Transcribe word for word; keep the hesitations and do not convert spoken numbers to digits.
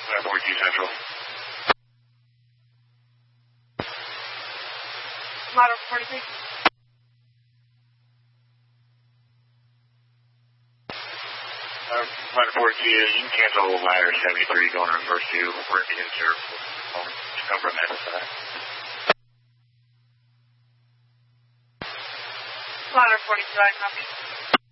Ladder four G Central. Ladder forty-three. Uh, ladder four G, you can cancel ladder seventy-three going on first two. We're in the insert. Come from that side. Ladder forty-two, I copy.